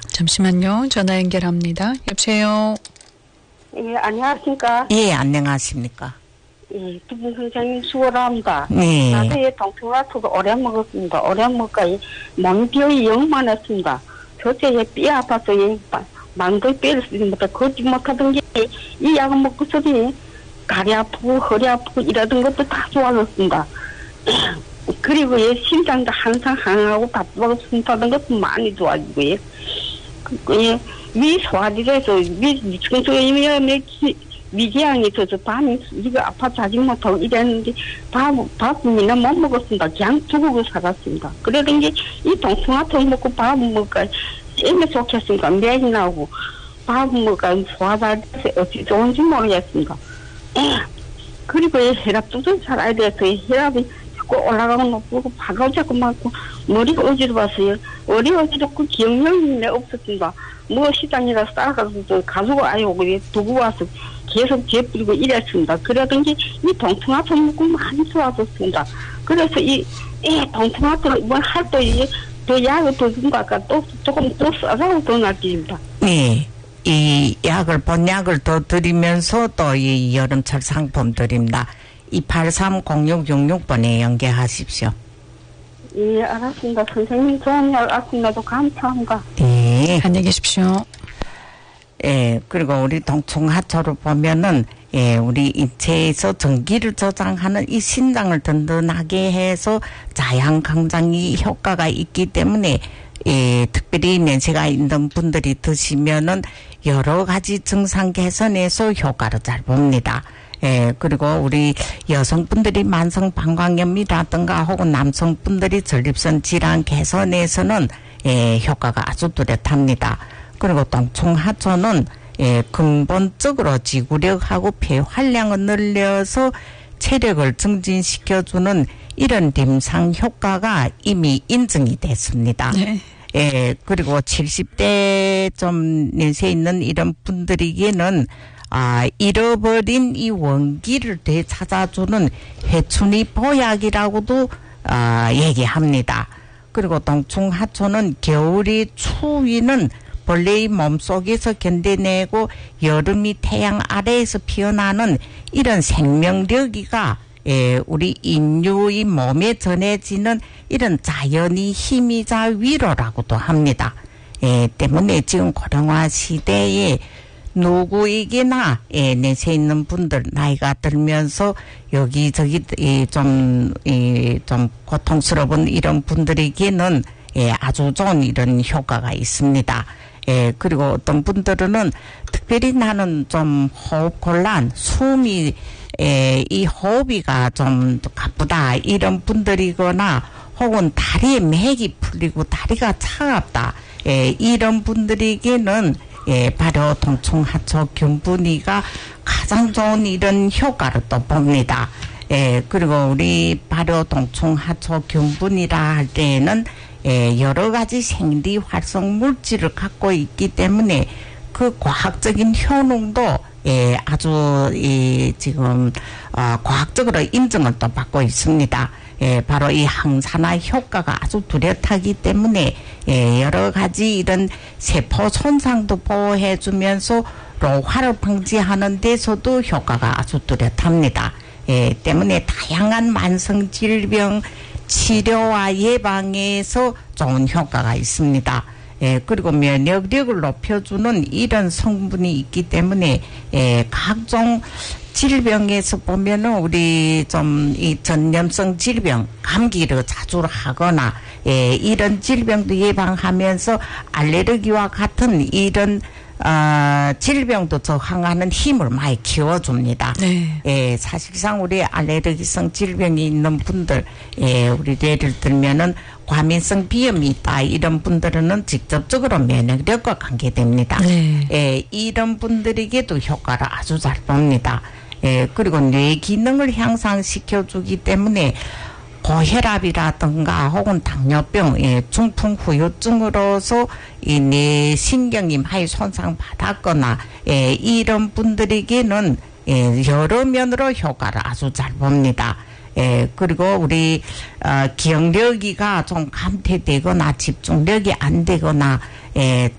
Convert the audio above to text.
잠시만요. 전화 연결합니다. 여보세요. 예, 안녕하십니까? 예, 안녕하십니까? 예, 두분 선생님 수고합니다. 네. 나도 동통화투도 오래 먹었습니다. 오래 먹고 몸이 뼈이 영만했습니다. 첫째 뼈 아파서 망도 뼈를 쓰니까 걷지 못하던 게 이 약을 먹고서니 다리 아프고 허리 아프고 이러던 것도 다 좋아졌습니다. 그리고 심장도 항상 항하고 바쁘고 숨타던 것도 많이 좋아지고요. 위 소화질에서 위 청소에 위궤양이 있어서 밤에 이가 아파 자지 못하고 이랬는데 밥이나 못 먹었습니다. 그냥 죽고 살았습니다. 그러던 게 이 동통화투 먹고 밥 먹으니까 쌤에 속했으니까 맥이 나오고 밥 먹으니까 소화잘돼서 어찌 좋은지 모르겠습니다. 그리고 혈압 두번 살아야 돼서 혈압이 자꾸 올라가고 높고 바가고 자꾸 맞고 머리가 어지러워서요. 머리 어지럽고 기억력이 없었습니다. 뭐 시장이라 싸가서 가지고 아이고 두고 와서 계속 재뿌리고 이랬습니다. 그러던 게 이 동통화투 먹고 많이 좋아졌습니다. 그래서 이 동통화투를 이번 할때 더 약을 더 준 거 아까 또 조금 더 써서 더 낫습니다. 네. 이 약을 본약을 더 드리면서 또 이 여름철 상품 드립니다. 283-0666번에 연계하십시오. 예, 알았습니다. 선생님 좋은 약 알았습니다. 감사합니다. 네. 안녕히 계십시오. 예, 그리고 우리 동충하초를 보면은, 예, 우리 인체에서 전기를 저장하는 이 신장을 든든하게 해서 자양 강장이 효과가 있기 때문에, 예, 특별히 연세가 있는 분들이 드시면은 여러 가지 증상 개선에서 효과를 잘 봅니다. 예, 그리고 우리 여성분들이 만성 방광염이라든가 혹은 남성분들이 전립선 질환 개선에서는, 예, 효과가 아주 뚜렷합니다. 그리고 동충하초는, 예, 근본적으로 지구력하고 폐활량을 늘려서 체력을 증진시켜주는 이런 임상 효과가 이미 인증이 됐습니다. 네. 예, 그리고 70대 좀 연세 있는 이런 분들에게는 잃어버린 이 원기를 되찾아주는 회춘이 보약이라고도 얘기합니다. 그리고 동충하초는 겨울이 추위는 벌레의 몸속에서 견뎌내고 여름이 태양 아래에서 피어나는 이런 생명력이가, 예, 우리 인류의 몸에 전해지는 이런 자연의 힘이자 위로라고도 합니다. 예, 때문에 지금 고령화 시대에 누구에게나, 예, 내세 있는 분들, 나이가 들면서 여기저기, 좀 고통스러운 이런 분들에게는, 예, 아주 좋은 이런 효과가 있습니다. 예, 그리고 어떤 분들은 특별히 나는 좀 호흡 곤란, 숨이, 이 호흡이가 좀 가쁘다, 이런 분들이거나 혹은 다리에 맥이 풀리고 다리가 차갑다, 예, 이런 분들에게는, 예, 바로 동충하초 균분이가 가장 좋은 이런 효과를 또 봅니다. 예, 그리고 우리 바로 동충하초 균분이라 할 때에는, 예, 여러 가지 생리 활성 물질을 갖고 있기 때문에 그 과학적인 효능도, 예, 아주 지금 과학적으로 인정을 또 받고 있습니다. 예, 바로 이 항산화 효과가 아주 뚜렷하기 때문에, 예, 여러 가지 이런 세포 손상도 보호해주면서老化를 방지하는 데서도 효과가 아주 뚜렷합니다. 예, 때문에 다양한 만성 질병 치료와 예방에서 좋은 효과가 있습니다. 예, 그리고 면역력을 높여주는 이런 성분이 있기 때문에, 예, 각종 질병에서 보면은 우리 좀 이 전염성 질병, 감기를 자주 하거나, 예, 이런 질병도 예방하면서 알레르기와 같은 이런 질병도 저항하는 힘을 많이 키워줍니다. 네. 예, 사실상 우리 알레르기성 질병이 있는 분들, 예, 우리 예를 들면은 과민성 비염이 있다, 이런 분들은 직접적으로 면역력과 관계됩니다. 네. 예, 이런 분들에게도 효과를 아주 잘 봅니다. 예, 그리고 뇌 기능을 향상시켜주기 때문에 고혈압이라든가 혹은 당뇨병, 예, 중풍 후유증으로서 이 뇌 신경이 많이 손상받았거나, 예, 이런 분들에게는, 예, 여러 면으로 효과를 아주 잘 봅니다. 예, 그리고 우리 기억력이가 좀 감퇴되거나 집중력이 안 되거나, 예,